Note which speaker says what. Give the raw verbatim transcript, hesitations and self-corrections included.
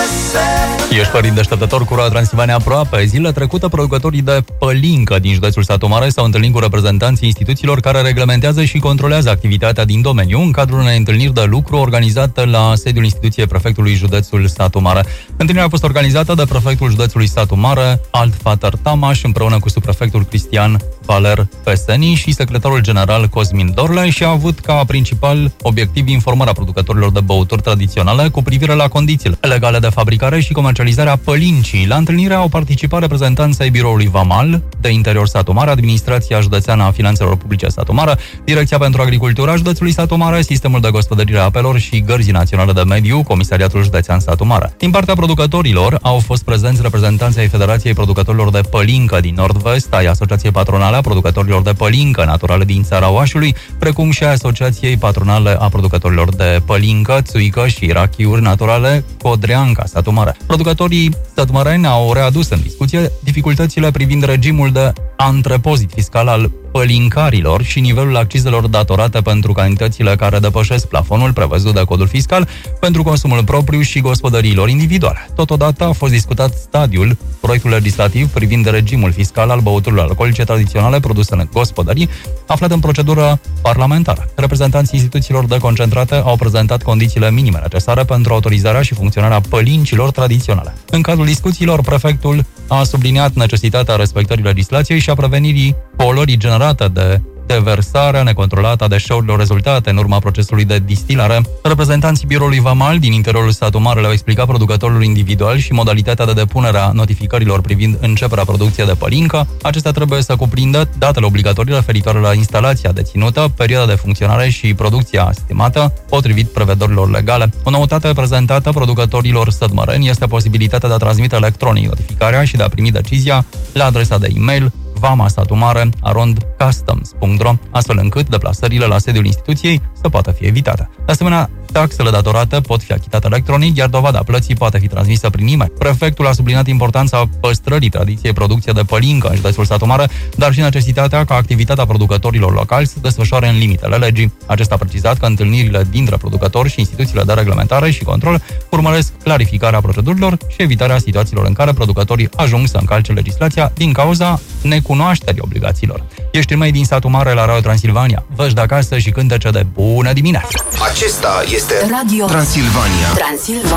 Speaker 1: Ești părinte deșteptător cu Roa Transilvania aproape. Zilele trecute, producătorii de pălincă din județul Satu Mare s-au întâlnit cu reprezentanții instituțiilor care reglementează și controlează activitatea din domeniu în cadrul unei întâlniri de lucru organizată la sediul instituției prefectului județul Satu Mare. Întâlnirea a fost organizată de prefectul județului Satu Mare, Altfater Tamaș, împreună cu subprefectul Cristian Valer Peseni și secretarul general Cosmin Dorle și a avut ca principal obiectiv informarea producătorilor de băuturi tradiționale cu privire la condițiile legale de fabricare și comercializarea pălincii. La întâlnire au participat reprezentanții ai biroului Vamal de interior Satu Mare, Administrația Județeană a Finanțelor Publice Satu Mare, Direcția pentru Agricultura Județului Satu Mare, Sistemul de Gospodărire a Apelor și Gărzii Naționale de Mediu, Comisariatul Județean Satu Mare. Din partea producătorilor au fost prezenți reprezentanții ai Federației Producătorilor de Pălincă din Nord-Vest, ai Asociației Patronale a Producătorilor de Pălincă Naturale din Țara Oașului, precum și a Asociației Patronale a Producătorilor de Pălincă, Țuică și rachiuri naturale Codreanca Satu Mare. Producătorii sătmăreni au readus în discuție dificultățile privind regimul de antrepozit fiscal al pălincarilor și nivelul accizelor datorate pentru cantitățile care depășesc plafonul prevăzut de codul fiscal pentru consumul propriu și gospodăriilor individuale. Totodată a fost discutat stadiul proiectului legislativ privind regimul fiscal al băuturilor alcoolice tradiționale produse în gospodării, aflat în procedură parlamentară. Reprezentanții instituțiilor de concentrate au prezentat condițiile minime necesare pentru autorizarea și funcționarea pălincilor tradiționale. În cadrul discuțiilor, prefectul a subliniat necesitatea respectării legislației și a prevenirii poluării generate de deversarea necontrolată a deșeurilor rezultate în urma procesului de distilare. Reprezentanții biroului Vamal din interiorul Satu Mare le-au explicat producătorilor individual și modalitatea de depunere a notificărilor privind începerea producției de pălincă. Acestea trebuie să cuprindă datele obligatorii referitoare la instalația deținută, perioada de funcționare și producția estimată, potrivit prevederilor legale. O noutate prezentată producătorilor sătmăreni este posibilitatea de a transmite electronic notificarea și de a primi decizia la adresa de e-mail vama satu mare arond customs punct ro, astfel încât deplasările la sediul instituției să poată fi evitate. De asemenea, taxele datorate pot fi achitate electronic, iar dovada plății poate fi transmisă prin e-mail. Prefectul a subliniat importanța păstrării tradiției producției de pălincă în județul Satu Mare, dar și necesitatea ca activitatea producătorilor locali să desfășoare în limitele legii. Acesta a precizat că întâlnirile dintre producători și instituțiile de reglementare și control urmăresc clarificarea procedurilor și evitarea situațiilor în care producătorii ajung să încalce legislația din cauza necunoașterii obligațiilor. Ești mai din Satu Mare la Radio Transilvania. Vă-și de acasă și cântece de bună dimineața!
Speaker 2: Acesta este Radio Transilvania. Transilvania.